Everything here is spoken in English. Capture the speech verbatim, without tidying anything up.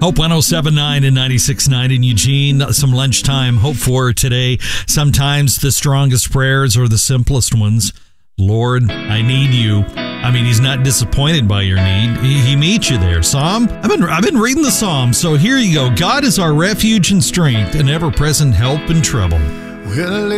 Hope one oh seven point nine and ninety-six point nine in Eugene. Some lunchtime hope for today. Sometimes the strongest prayers are the simplest ones. Lord, I need you. I mean, he's not disappointed by your need. He, he meets you there. Psalm? I've been I've been reading the Psalms, so here you go. God is our refuge and strength, an ever-present help in trouble. Well,